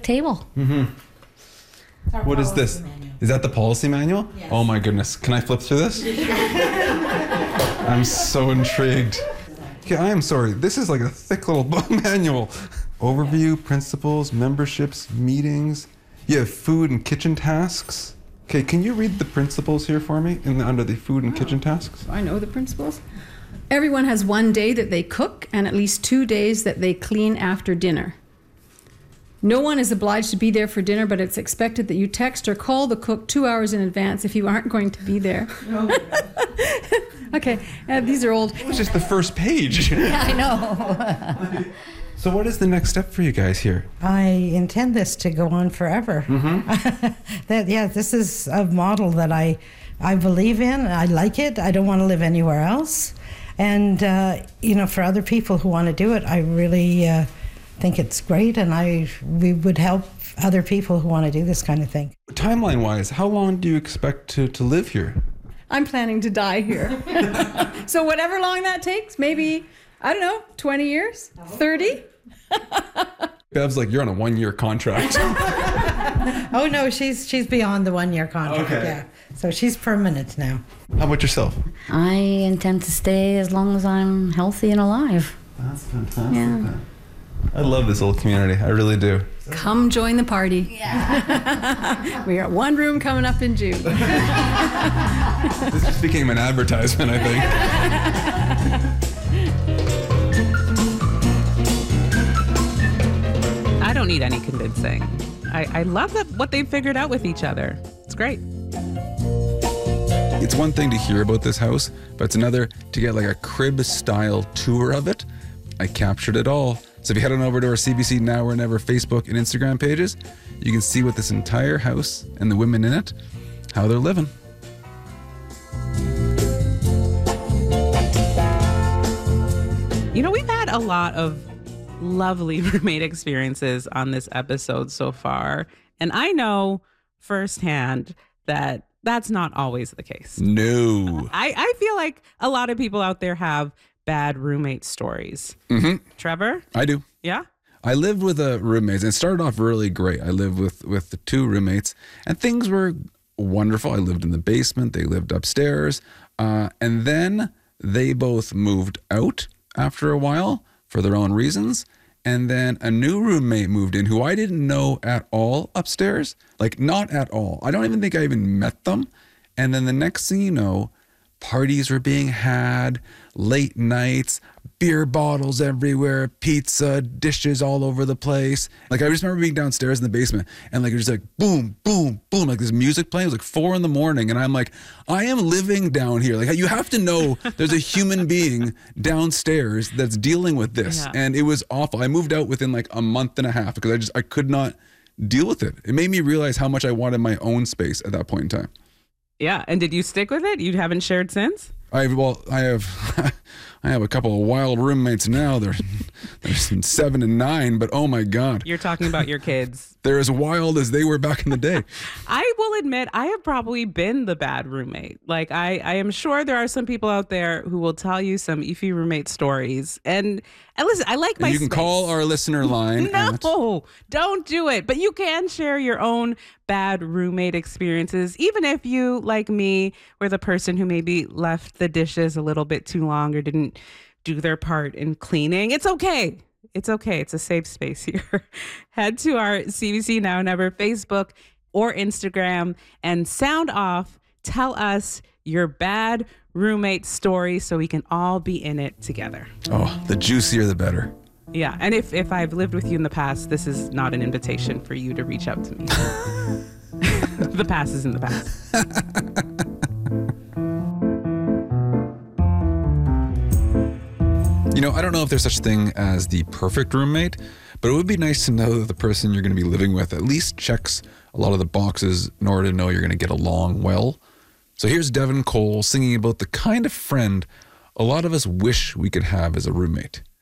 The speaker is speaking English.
table. What is this? Is that the policy manual? Yes. Oh my goodness. Can I flip through this? I'm so intrigued. Okay, I am sorry. This is like a thick little manual. Overview, principles, memberships, meetings. You have food and kitchen tasks. Okay, can you read the principles here for me under the food and kitchen tasks? I know the principles. Everyone has one day that they cook and at least 2 days that they clean after dinner. No one is obliged to be there for dinner, but it's expected that you text or call the cook 2 hours in advance if you aren't going to be there. Okay, these are old. It was just the first page. I know. So what is the next step for you guys here? I intend this to go on forever. This is a model that I believe in. I like it. I don't want to live anywhere else. And, for other people who want to do it, I really think it's great. And we would help other people who want to do this kind of thing. Timeline-wise, how long do you expect to live here? I'm planning to die here. So whatever long that takes, maybe, I don't know, 20 years, 30? Bev's like, you're on a 1-year contract. Oh, no, she's beyond the 1-year contract. Okay. Yeah. So she's permanent now. How about yourself? I intend to stay as long as I'm healthy and alive. That's fantastic. Yeah. I love this little community. I really do. Come join the party. Yeah. We got one room coming up in June. This just became an advertisement, I think. I don't need any convincing. I love what they've figured out with each other. It's great. It's one thing to hear about this house, but it's another to get like a crib-style tour of it. I captured it all. So if you head on over to our CBC Now or Never Facebook and Instagram pages, you can see what this entire house and the women in it, how they're living. We've had a lot of lovely roommate experiences on this episode so far. And I know firsthand that that's not always the case. No. I feel like a lot of people out there have bad roommate stories. Trevor? I do. Yeah? I lived with roommates, and it started off really great. I lived with the 2 roommates, and things were wonderful. I lived in the basement. They lived upstairs. And then they both moved out after a while for their own reasons. And then a new roommate moved in who I didn't know at all upstairs. Like, not at all. I don't even think I even met them. And then the next thing you know, parties were being had, late nights, beer bottles everywhere, pizza, dishes all over the place. Like, I just remember being downstairs in the basement and like, it was like boom, boom, boom, like this music playing. It was like 4 a.m. and I'm like, I am living down here. Like, you have to know there's a human being downstairs that's dealing with this. Yeah. And it was awful. I moved out within like a month and a half because I could not deal with it. It made me realize how much I wanted my own space at that point in time. Yeah. And did you stick with it? You haven't shared since? I have a couple of wild roommates now. They're 7 and 9, but oh my God. You're talking about your kids. They're as wild as they were back in the day. I will admit, I have probably been the bad roommate. Like, I am sure there are some people out there who will tell you some iffy roommate stories. And listen, I like my You can space. call our listener line. No, don't do it. But you can share your own bad roommate experiences, even if you, like me, were the person who maybe left the dishes a little bit too long or didn't do their part in cleaning. It's okay. It's okay. It's a safe space here. Head to our CBC Now Never Facebook or Instagram and sound off. Tell us your bad roommate story so we can all be in it together. Oh, the juicier the better. Yeah. And if I've lived with you in the past, this is not an invitation for you to reach out to me. The past is in the past. I don't know if there's such thing as the perfect roommate, but it would be nice to know that the person you're going to be living with at least checks a lot of the boxes in order to know you're going to get along well. So here's Devin Cole singing about the kind of friend a lot of us wish we could have as a roommate.